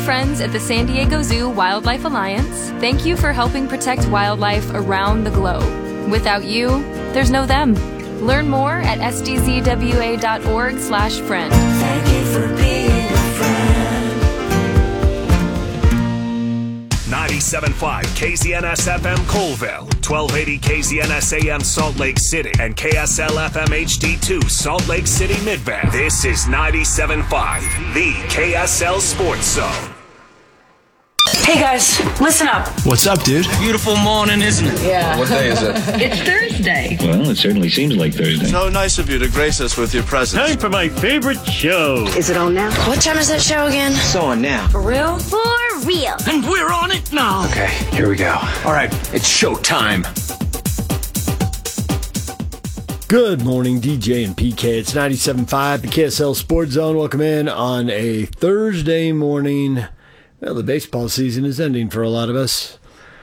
friends at the San Diego Zoo Wildlife Alliance, thank you for helping protect wildlife around the globe. Without you, there's no them. Learn more at sdzwa.org/friend. Thank you for being a friend. 97.5 KZNS FM Colville, 1280 KZNS AM Salt Lake City, and KSL FM HD2 Salt Lake City Midvale. This is 97.5, the KSL Sports Zone. Hey guys, listen up. What's up, dude? Beautiful morning, isn't it? Yeah. What day is it? It's Thursday. Well, it certainly seems like Thursday. So nice of you to grace us with your presence. Time for my favorite show. Is it on now? What time is that show again? It's on now. For real? For real. And we're on it now. Okay, here we go. All right, it's show time. Good morning, DJ and PK. It's 97.5, the KSL Sports Zone. Welcome in on a Thursday morning. Well, the baseball season is ending for a lot of us.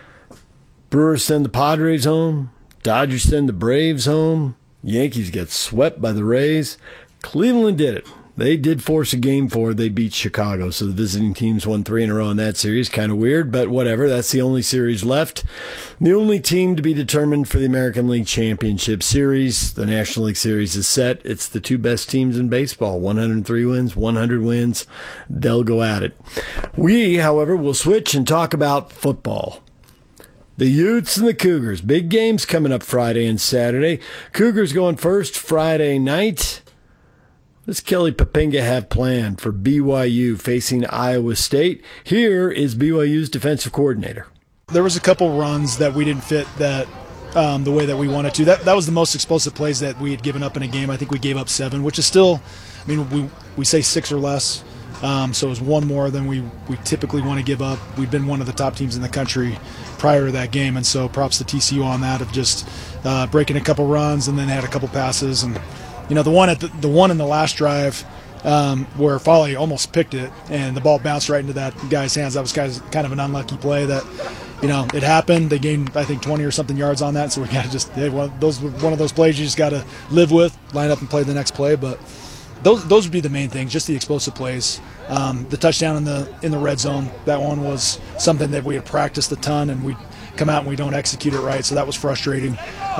Brewers send the Padres home. Dodgers send the Braves home. Yankees get swept by the Rays. Cleveland did it. They did force a game 4. They beat Chicago, so the visiting teams won 3 in a row in that series. Kind of weird, but whatever. That's the only series left. The only team to be determined for the American League Championship Series. The National League Series is set. It's the 2 best teams in baseball. 103 wins, 100 wins. They'll go at it. We, however, will switch and talk about football. The Utes and the Cougars. Big games coming up Friday and Saturday. Cougars going first Friday night. What does Kelly Poppinga have planned for BYU facing Iowa State? Here is BYU's defensive coordinator. There was a couple runs that we didn't fit that the way that we wanted to. That was the most explosive plays that we had given up in a game. I think we gave up 7, which is still, I mean, we say 6 or less. So it was 1 more than we typically want to give up. We've been one of the top teams in the country prior to that game, and so props to TCU on that of just breaking a couple runs and then had a couple passes. And you know, the one in the last drive where Foley almost picked it and the ball bounced right into that guy's hands. That was kind of an unlucky play that, you know, it happened. They gained, I think, 20 or something yards on that. So we got to just one of those plays you just got to live with, line up and play the next play. But those would be the main things, just the explosive plays. The touchdown in the red zone, that one was something that we had practiced a ton, and we come out and we don't execute it right. So that was frustrating.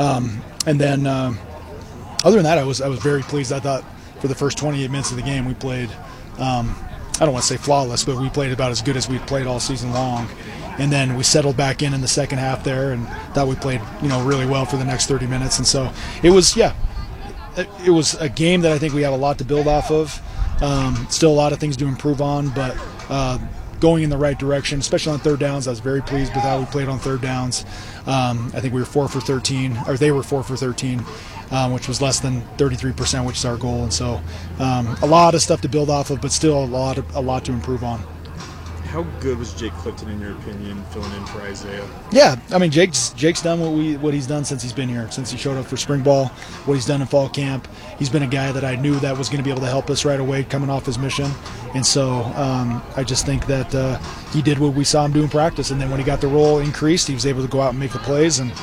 And then other than that, I was very pleased. I thought for the first 28 minutes of the game we played, I don't want to say flawless, but we played about as good as we'd played all season long. And then we settled back in the second half there and thought we played, really well for the next 30 minutes. And so it was a game that I think we have a lot to build off of. Still a lot of things to improve on, but going in the right direction, especially on third downs. I was very pleased with how we played on third downs. I think we were 4 for 13, or they were 4 for 13. Which was less than 33%, which is our goal. And so a lot of stuff to build off of, but still a lot to improve on. How good was Jake Clifton, in your opinion, filling in for Isaiah? Yeah, I mean, Jake's done what he's done since he's been here, since he showed up for spring ball, what he's done in fall camp. He's been a guy that I knew that was going to be able to help us right away coming off his mission. And so I just think that he did what we saw him do in practice. And then when he got the role increased, he was able to go out and make the plays. And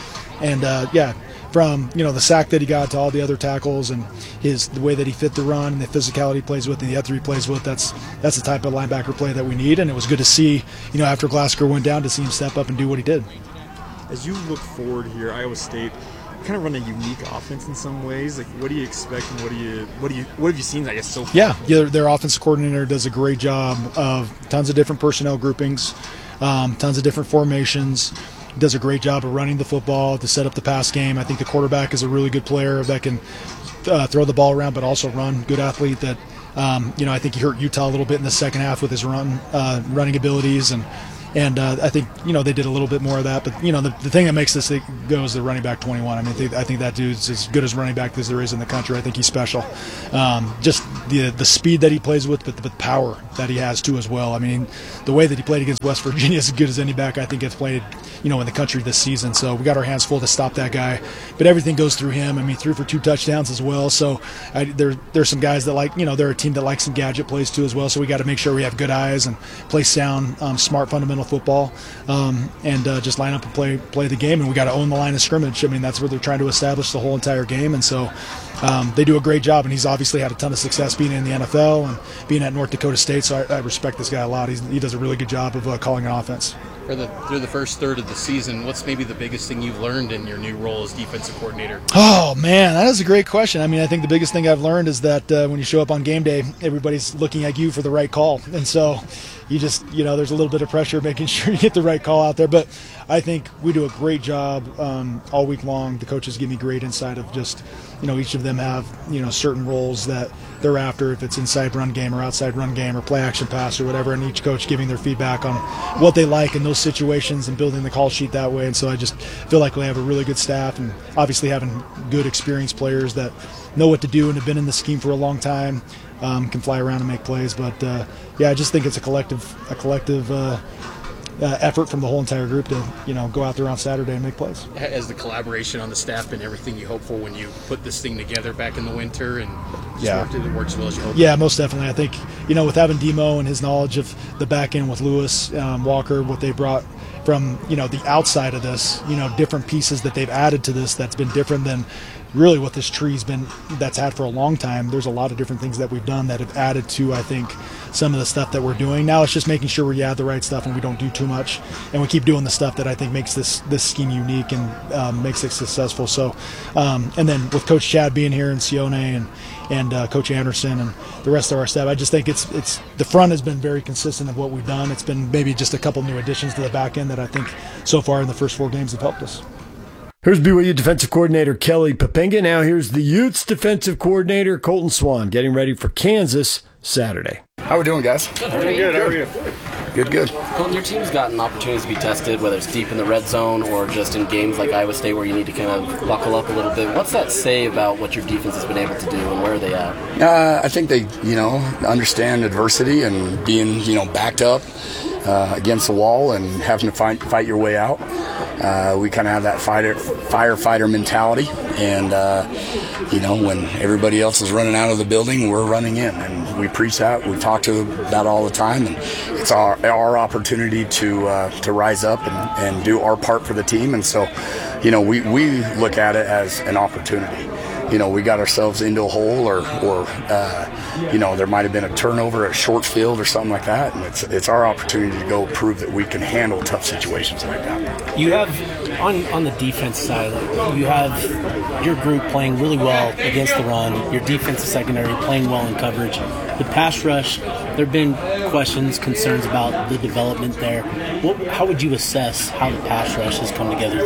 from the sack that he got to all the other tackles and the way that he fit the run and the physicality he plays with and the other he plays with, that's the type of linebacker play that we need. And it was good to see, after Glasgow went down, to see him step up and do what he did. As you look forward here, Iowa State kind of run a unique offense in some ways. Like, what do you expect and what have you seen, I guess, so far? Yeah, their offensive coordinator does a great job of tons of different personnel groupings, tons of different formations. Does a great job of running the football to set up the pass game. I think the quarterback is a really good player that can throw the ball around but also run. Good athlete that, I think he hurt Utah a little bit in the second half with his running abilities. And I think, they did a little bit more of that. But, the thing that makes this thing go is the running back 21. I mean, I think that dude's as good as running back as there is in the country. I think he's special. Just the speed that he plays with, but the power that he has, too, as well. I mean, the way that he played against West Virginia is as good as any back I think has played, in the country this season. So we got our hands full to stop that guy. But everything goes through him. I mean, 3 for 2 touchdowns as well. So there's some guys that they're a team that likes some gadget plays, too, as well. So we got to make sure we have good eyes and play sound, smart, fundamental of football, and just line up and play the game. And we got to own the line of scrimmage. I mean, that's where they're trying to establish the whole entire game. And so they do a great job. And he's obviously had a ton of success being in the NFL and being at North Dakota State. So I respect this guy a lot. He does a really good job of calling an offense. Through the first third of the season, what's maybe the biggest thing you've learned in your new role as defensive coordinator? Oh, man, that is a great question. I mean, I think the biggest thing I've learned is that when you show up on game day, everybody's looking at you for the right call. And so you just, there's a little bit of pressure making sure you get the right call out there. But I think we do a great job all week long. The coaches give me great insight of just, each of them have, certain roles that they're after, if it's inside run game or outside run game or play action pass or whatever, and each coach giving their feedback on what they like in those situations and building the call sheet that way. And so I just feel like we have a really good staff, and obviously having good experienced players that know what to do and have been in the scheme for a long time, can fly around and make plays. But I just think it's a collective effort from the whole entire group to go out there on Saturday and make plays. Has the collaboration on the staff been everything you hope for when you put this thing together back in the winter, and it works as well as you hope? Yeah, most definitely. I think with having Demo and his knowledge of the back end with Lewis Walker, what they brought from the outside of this, different pieces that they've added to this that's been different than really what this tree's been that's had for a long time. There's a lot of different things that we've done that have added to, I think, some of the stuff that we're doing. Now it's just making sure we add the right stuff and we don't do too much, and we keep doing the stuff that I think makes this scheme unique and makes it successful. So and then with Coach Chad being here and Sione and Coach Anderson and the rest of our staff, I just think it's the front has been very consistent of what we've done. It's been maybe just a couple new additions to the back end that I think so far in the first 4 games have helped us. Here's BYU defensive coordinator Kelly Popenga. Now here's the Utes defensive coordinator Colton Swan getting ready for Kansas Saturday. How we doing, guys? Doing good. How are you? Good. Colton, your team's gotten opportunities to be tested, whether it's deep in the red zone or just in games like Iowa State where you need to kind of buckle up a little bit. What's that say about what your defense has been able to do, and where are they at? I think they, understand adversity and being, backed up against the wall and having to fight your way out. We kind of have that firefighter mentality, and when everybody else is running out of the building, we're running in, and we preach that. We talk to them about all the time, and it's our opportunity to rise up and do our part for the team. And so, we look at it as an opportunity. We got ourselves into a hole, or there might have been a turnover, a short field or something like that, and it's our opportunity to go prove that we can handle tough situations like that. You have, on the defense side, you have your group playing really well against the run, your defensive secondary playing well in coverage. The pass rush, there have been questions, concerns about the development there. How would you assess how the pass rush has come together?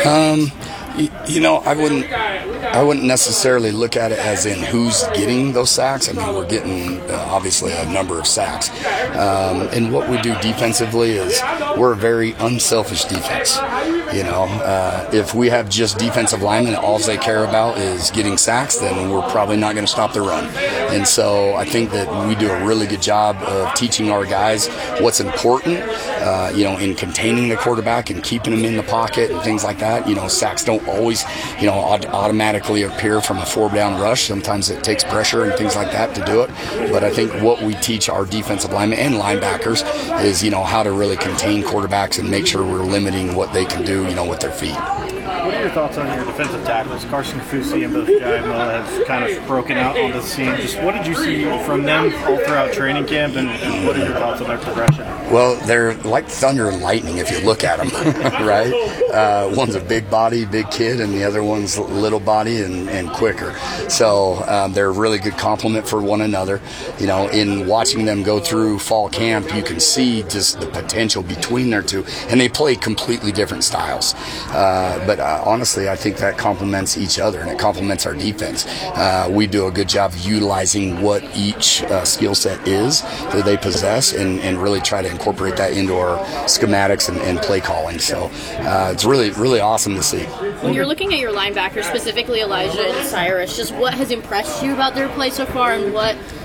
I wouldn't necessarily look at it as in who's getting those sacks. I mean, we're getting obviously a number of sacks. And what we do defensively is we're a very unselfish defense. If we have just defensive linemen and all they care about is getting sacks, then we're probably not going to stop the run. And so I think that we do a really good job of teaching our guys what's important, in containing the quarterback and keeping him in the pocket and things like that. Sacks don't always, automatically appear from a 4-down rush. Sometimes it takes pressure and things like that to do it. But I think what we teach our defensive linemen and linebackers is, how to really contain quarterbacks and make sure we're limiting what they can do, with their feet. What are your thoughts on your defensive tackles? Carson Fusi and both Jai Moa have kind of broken out on the scene. Just what did you see from them all throughout training camp, and what are your thoughts on their progression? Well, they're like thunder and lightning if you look at them, right? One's a big body, big kid, and the other one's little body and quicker. So they're a really good complement for one another. In watching them go through fall camp, you can see just the potential between their two, and they play completely different styles. But honestly, I think that complements each other, and it complements our defense. We do a good job of utilizing what each skill set is that they possess, and really try to incorporate that into our schematics and play calling. So it's really, really awesome to see. When you're looking at your linebackers, specifically Elijah and Cyrus, just what has impressed you about their play so far, and what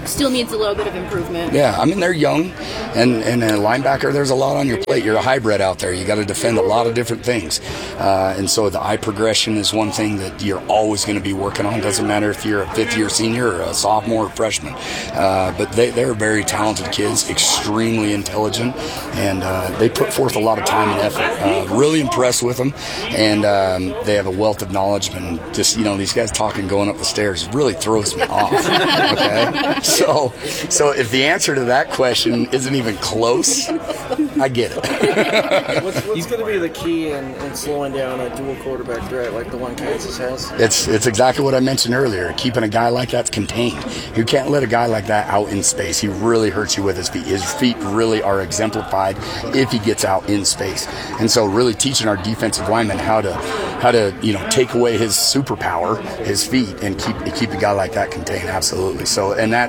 still needs a little bit of improvement. Yeah, I mean, they're young, and a linebacker, there's a lot on your plate. You're a hybrid out there. You got to defend a lot of different things. And so the eye progression is one thing that you're always going to be working on. Doesn't matter if you're a fifth-year senior or a sophomore or freshman. But they're very talented kids, extremely intelligent, and they put forth a lot of time and effort. Really impressed with them, and they have a wealth of knowledge. And just, these guys talking going up the stairs really throws me off. Okay? So if the answer to that question isn't even close, I get it. What's going to be the key in slowing down a dual quarterback threat like the one Kansas has? It's exactly what I mentioned earlier. Keeping a guy like that's contained. You can't let a guy like that out in space. He really hurts you with his feet. His feet really are exemplified if he gets out in space. And so really teaching our defensive linemen how to take away his superpower, his feet, and keep a guy like that contained. Absolutely. So, and that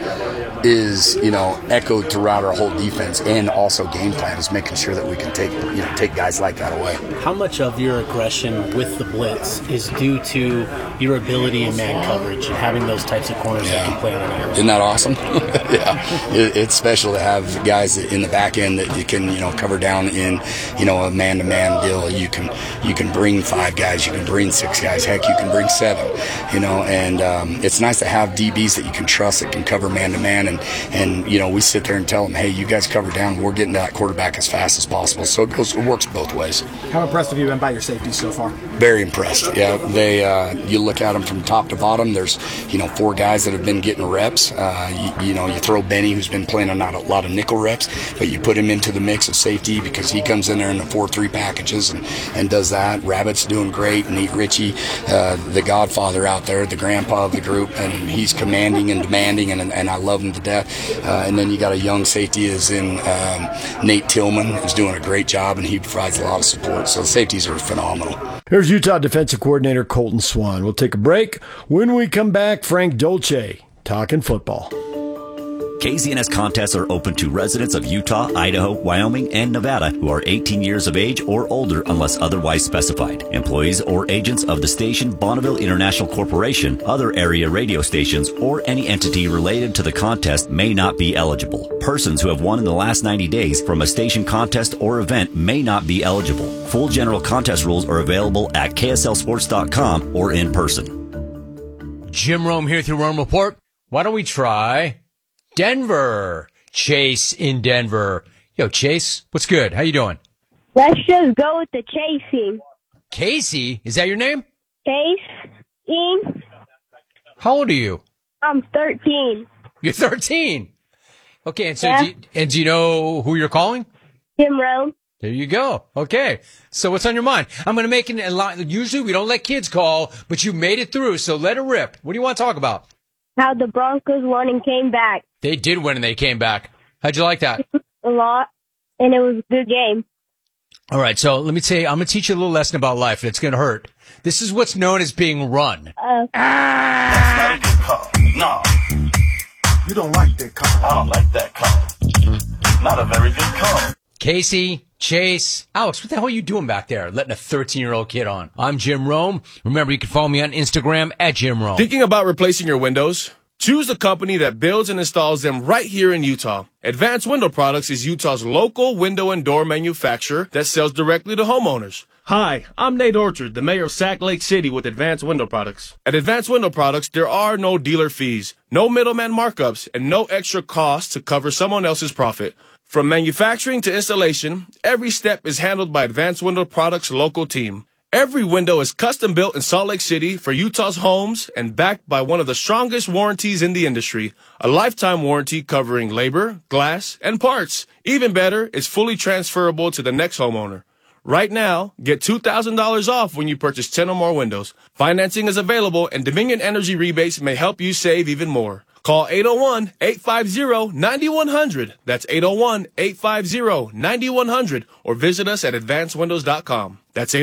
is echoed throughout our whole defense and also game plan is making sure that we can take guys like that away. How much of your aggression with the blitz is due to your ability in man coverage and having those types of corners that can play on an Isn't that awesome? Yeah, it's special to have guys in the back end that you can cover down in a man-to-man deal. You can bring 5 guys, you can bring 6 guys, heck, you can bring 7. And it's nice to have DBs that you can trust that can cover man-to-man. And we sit there and tell them, hey, you guys cover down. We're getting to that quarterback as fast as possible. So it works both ways. How impressed have you been by your safeties so far? Very impressed. Yeah, you look at them from top to bottom. There's 4 guys that have been getting reps. You throw Benny, who's been playing a lot of nickel reps, but you put him into the mix of safety because he comes in there in the 4-3 packages and does that. Rabbit's doing great. Nate Ritchie, the godfather out there, the grandpa of the group, and he's commanding and demanding, and I love him to death. And then you got a young safety is in Nate Tillman, who's doing a great job, and he provides a lot of support. So the safeties are phenomenal. Here's Utah defensive coordinator Colton Swan. We'll take a break. When we come back, Frank Dolce talking football. KZNS contests are open to residents of Utah, Idaho, Wyoming, and Nevada who are 18 years of age or older unless otherwise specified. Employees or agents of the station Bonneville International Corporation, other area radio stations, or any entity related to the contest may not be eligible. Persons who have won in the last 90 days from a station contest or event may not be eligible. Full general contest rules are available at KSLSports.com or in person. Jim Rome here through Rome Report. Why don't we try Denver? Chase in Denver. Yo, Chase, what's good? How you doing? Let's just go with the chasing. Casey? Is that your name? Chasing. How old are you? I'm 13. You're 13. Okay, and so yeah. Do you know who you're calling? Jim Rome. There you go. Okay. So what's on your mind? I'm going to make a lot. Usually we don't let kids call, but you made it through, so let it rip. What do you want to talk about? How the Broncos won and came back. They did win and they came back. How'd you like that? A lot, and it was a good game. All right, so let me tell you, I'm going to teach you a little lesson about life, and it's going to hurt. This is what's known as being run. That's not a good call. No. You don't like that call. I don't like that call. Not a very good call. Casey, Chase, Alex, what the hell are you doing back there letting a 13-year-old kid on? I'm Jim Rome. Remember, you can follow me on Instagram at Jim Rome. Thinking about replacing your windows? Choose a company that builds and installs them right here in Utah. Advanced Window Products is Utah's local window and door manufacturer that sells directly to homeowners. Hi, I'm Nate Orchard, the mayor of Sac Lake City with Advanced Window Products. At Advanced Window Products, there are no dealer fees, no middleman markups, and no extra costs to cover someone else's profit. From manufacturing to installation, every step is handled by Advanced Window Products' local team. Every window is custom built in Salt Lake City for Utah's homes and backed by one of the strongest warranties in the industry, a lifetime warranty covering labor, glass, and parts. Even better, it's fully transferable to the next homeowner. Right now, get $2,000 off when you purchase 10 or more windows. Financing is available, and Dominion Energy rebates may help you save even more. Call 801-850-9100. That's 801-850-9100. Or visit us at advancedwindows.com. That's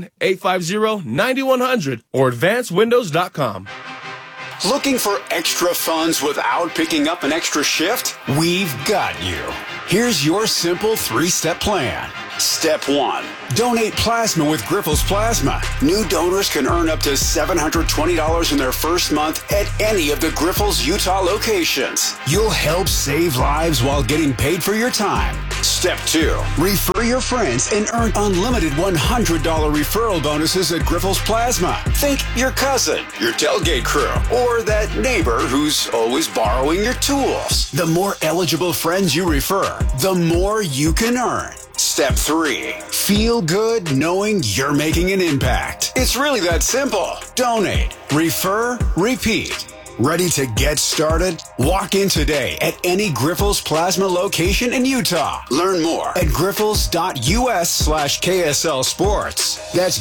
801-850-9100 or advancedwindows.com. Looking for extra funds without picking up an extra shift? We've got you. Here's your simple 3-step plan. Step 1. Donate plasma with Grifols Plasma. New donors can earn up to $720 in their first month at any of the Grifols Utah locations. You'll help save lives while getting paid for your time. Step 2. Refer your friends and earn unlimited $100 referral bonuses at Grifols Plasma. Think your cousin, your tailgate crew, or that neighbor who's always borrowing your tools. The more eligible friends you refer, the more you can earn. Step 3. Feel good knowing you're making an impact. It's really that simple. Donate, refer, repeat. Ready to get started? Walk in today at any Grifols Plasma location in Utah. Learn more at grifols.us/KSL Sports. That's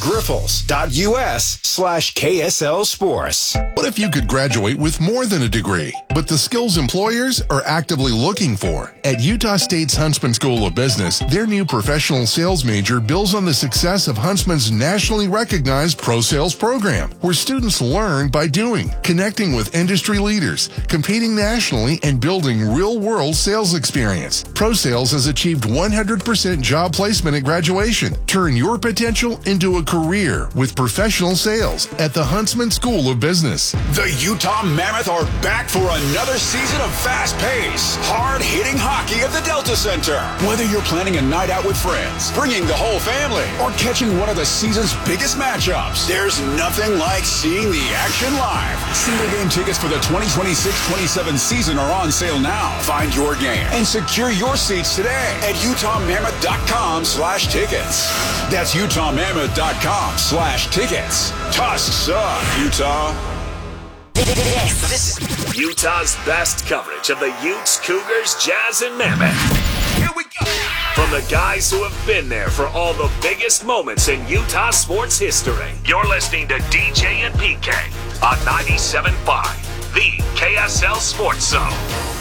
grifols.us/KSL Sports. What if you could graduate with more than a degree, but the skills employers are actively looking for? At Utah State's Huntsman School of Business, their new professional sales major builds on the success of Huntsman's nationally recognized Pro Sales program, where students learn by doing, connecting with industry leaders, competing nationally, and building real-world sales experience. Pro Sales has achieved 100% job placement at graduation. Turn your potential into a career with professional sales at the Huntsman School of Business. The Utah Mammoth are back for another season of fast-paced, hard-hitting hockey at the Delta Center. Whether you're planning a night out with friends, bringing the whole family, or catching one of the season's biggest matchups, there's nothing like seeing the action live. Single game tickets for the 2026-27 season are on sale now. Find your game and secure your seats today at utahmammoth.com/tickets. That's utahmammoth.com/tickets. Tusks up, Utah. This is Utah's best coverage of the Utes, Cougars, Jazz, and Mammoth. Here we go. From the guys who have been there for all the biggest moments in Utah sports history. You're listening to DJ and PK on 97.5, the KSL Sports Zone.